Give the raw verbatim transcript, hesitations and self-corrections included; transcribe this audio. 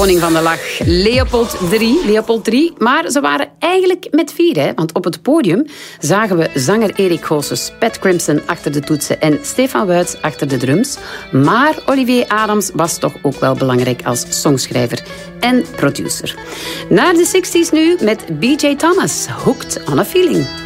koning van de lach, Leopold drie. Leopold drie, maar ze waren eigenlijk met vier. Hè? Want op het podium zagen we zanger Erik Goossens, Pat Crimson achter de toetsen en Stefan Wuits achter de drums. Maar Olivier Adams was toch ook wel belangrijk als songschrijver en producer. Naar de zestig's nu met B J Thomas, Hooked on a Feeling.